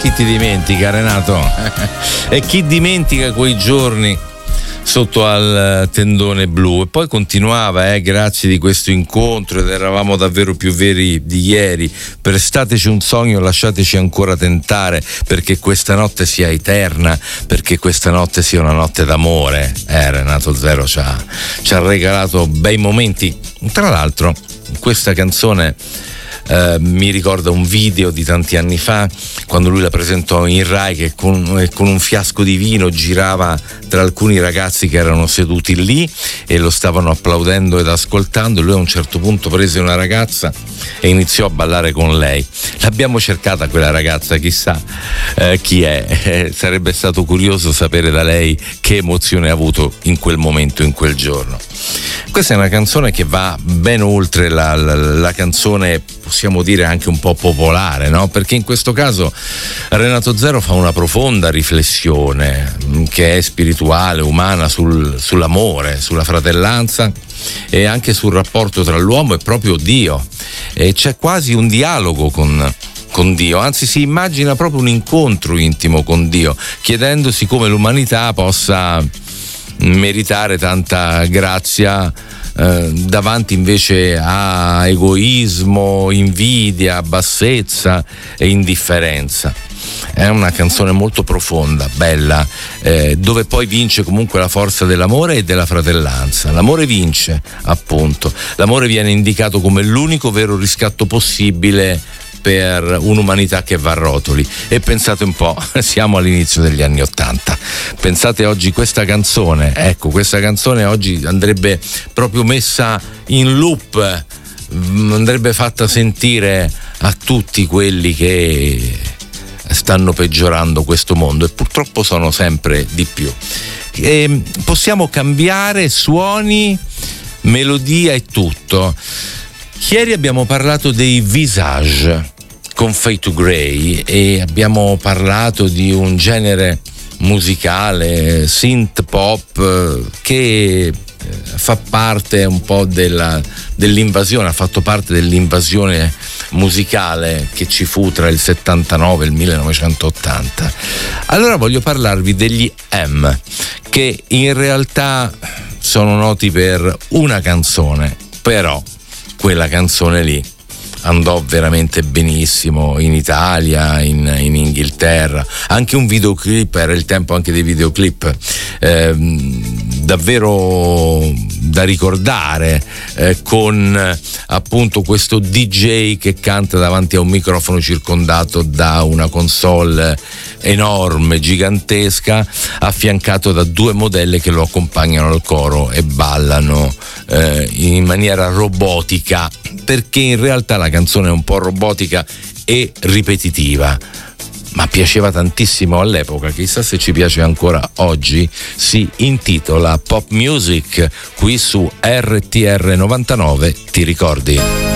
chi ti dimentica, Renato? E chi dimentica quei giorni sotto al tendone blu? E poi continuava, grazie di questo incontro, ed eravamo davvero più veri di ieri. Prestateci un sogno, lasciateci ancora tentare, perché questa notte sia eterna, perché questa notte sia una notte d'amore. Renato Zero ci ha regalato bei momenti. Tra l'altro questa canzone mi ricorda un video di tanti anni fa, quando lui la presentò in Rai, che con un fiasco di vino girava tra alcuni ragazzi che erano seduti lì e lo stavano applaudendo ed ascoltando. Lui a un certo punto prese una ragazza e iniziò a ballare con lei. L'abbiamo cercata quella ragazza, chissà chi è. Sarebbe stato curioso sapere da lei che emozione ha avuto in quel momento, in quel giorno. Questa è una canzone che va ben oltre la canzone, possiamo dire anche un po' popolare, no? Perché in questo caso Renato Zero fa una profonda riflessione che è spirituale, umana, sull'amore, sulla fratellanza e anche sul rapporto tra l'uomo e proprio Dio. E c'è quasi un dialogo con Dio, anzi si immagina proprio un incontro intimo con Dio, chiedendosi come l'umanità possa meritare tanta grazia davanti invece a egoismo, invidia, bassezza e indifferenza. È una canzone molto profonda, bella, dove poi vince comunque la forza dell'amore e della fratellanza. L'amore vince, appunto. L'amore viene indicato come l'unico vero riscatto possibile per un'umanità che va a rotoli. E pensate un po', siamo all'inizio degli anni '80. Pensate oggi questa canzone oggi andrebbe proprio messa in loop, andrebbe fatta sentire a tutti quelli che stanno peggiorando questo mondo, e purtroppo sono sempre di più. E possiamo cambiare suoni, melodia e tutto. Ieri abbiamo parlato dei Visage con Fade to Grey e abbiamo parlato di un genere musicale synth pop che fa parte un po' dell'invasione, ha fatto parte dell'invasione musicale che ci fu tra il 79 e il 1980. Allora voglio parlarvi degli M, che in realtà sono noti per una canzone, però quella canzone lì andò veramente benissimo in Italia, in Inghilterra. Anche un videoclip, era il tempo anche dei videoclip, davvero da ricordare, con appunto questo DJ che canta davanti a un microfono circondato da una console enorme, gigantesca, affiancato da due modelle che lo accompagnano al coro e ballano in maniera robotica, perché in realtà la canzone è un po' robotica e ripetitiva, ma piaceva tantissimo all'epoca, chissà se ci piace ancora oggi. Si intitola Pop Music, qui su RTR 99, ti ricordi?